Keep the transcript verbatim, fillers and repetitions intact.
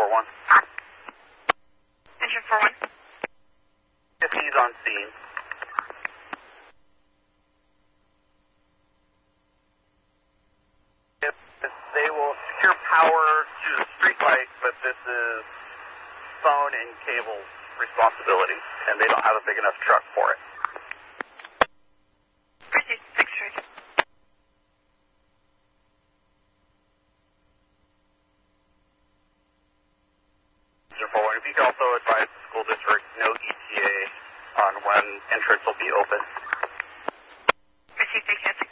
four one. Engine four one. If he's on scene. If, if they will secure power to the street light, but this is phone and cable responsibility, and they don't have a big enough truck for it. Proceed, six three. four one, if you could also advise the school district no E T A on when entrance will be open. Proceed, six